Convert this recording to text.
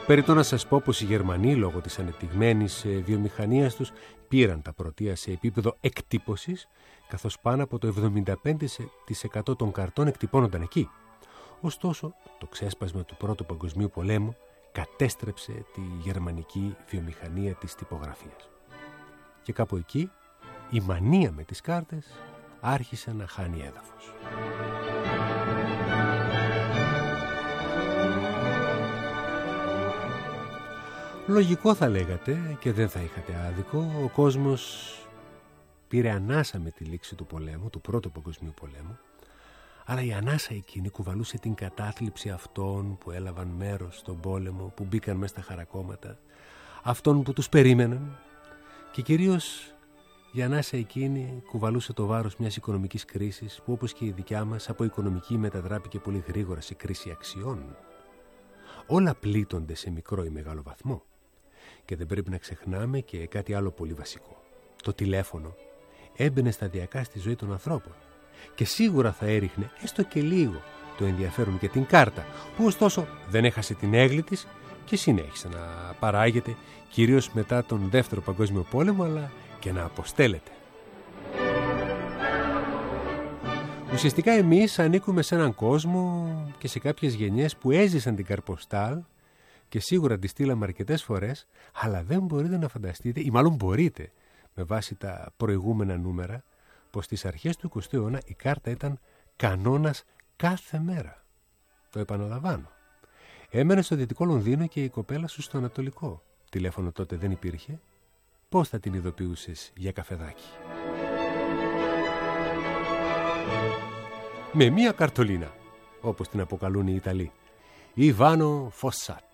Περιττό να σας πω πως οι Γερμανοί, λόγω της ανεπτυγμένης βιομηχανίας τους, πήραν τα πρωτεία σε επίπεδο εκτύπωσης, καθώς πάνω από το 75% των καρτών εκτυπώνονταν εκεί. Ωστόσο, το ξέσπασμα του Πρώτου Παγκοσμίου Πολέμου κατέστρεψε τη γερμανική βιομηχανία της τυπογραφίας. Και κάπου εκεί η μανία με τις κάρτες άρχισε να χάνει έδαφος. Λογικό θα λέγατε και δεν θα είχατε άδικο, ο κόσμος πήρε ανάσα με τη λήξη του πολέμου, του Πρώτου Παγκοσμίου Πολέμου, αλλά η ανάσα εκείνη κουβαλούσε την κατάθλιψη αυτών που έλαβαν μέρος στον πόλεμο, που μπήκαν μέσα στα χαρακόμματα, αυτών που τους περίμεναν, και κυρίως η ανάσα εκείνη κουβαλούσε το βάρος μιας οικονομικής κρίσης που, όπως και η δικιά μας, από οικονομική μετατράπηκε πολύ γρήγορα σε κρίση αξιών. Όλα πλήττονται σε μικρό ή μεγάλο βαθμό. Και δεν πρέπει να ξεχνάμε και κάτι άλλο πολύ βασικό. Το τηλέφωνο έμπαινε σταδιακά στη ζωή των ανθρώπων και σίγουρα θα έριχνε έστω και λίγο το ενδιαφέρον για την κάρτα, που ωστόσο δεν έχασε την έγκλη της και συνέχισε να παράγεται, κυρίως μετά τον Δεύτερο Παγκόσμιο Πόλεμο, αλλά και να αποστέλλεται. Ουσιαστικά εμείς ανήκουμε σε έναν κόσμο και σε κάποιες γενιές που έζησαν την καρποστάλ και σίγουρα τη στείλαμε αρκετές φορές, αλλά δεν μπορείτε να φανταστείτε, ή μάλλον μπορείτε, με βάση τα προηγούμενα νούμερα, πως στις αρχές του 20ου αιώνα η κάρτα ήταν κανόνας κάθε μέρα. Το επαναλαμβάνω. Έμενε στο Δυτικό Λονδίνο και η κοπέλα σου στο Ανατολικό. Τηλέφωνο τότε δεν υπήρχε. Πώς θα την ειδοποιούσες για καφεδάκι? Με μία καρτολίνα, όπως την αποκαλούν οι Ιταλοί. Ιβάνο Φωσάτ.